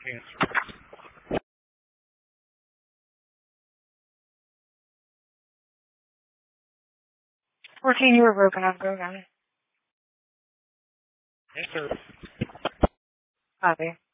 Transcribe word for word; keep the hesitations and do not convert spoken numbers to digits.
cancer. fourteen, you were broken up. Go again. Yes, sir. Copy.